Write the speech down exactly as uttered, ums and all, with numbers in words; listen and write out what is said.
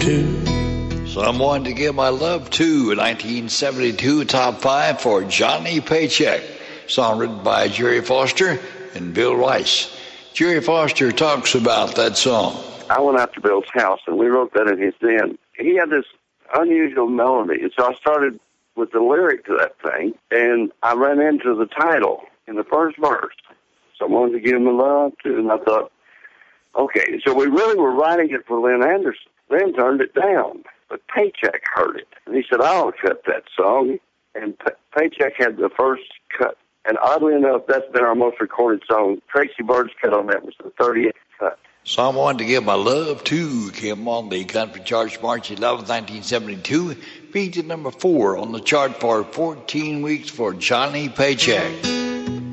seventy-two. Someone to Give My Love To, nineteen seventy-two top five for Johnny Paycheck. Song written by Jerry Foster and Bill Rice. Jerry Foster talks about that song. I went out to Bill's house, and we wrote that in his den. He had this unusual melody, and so I started with the lyric to that thing, and I ran into the title in the first verse, Someone to Give My Love To, and I thought, okay, so we really were writing it for Lynn Anderson. Lynn turned it down, but Paycheck heard it, and he said, I'll cut that song, and P- Paycheck had the first cut, and oddly enough, that's been our most recorded song. Tracy Bird's cut on that was the thirtieth cut. Someone to Give My Love To came on the country charts March eleventh, nineteen seventy-two, peaked at number four on the chart for fourteen weeks for Johnny Paycheck.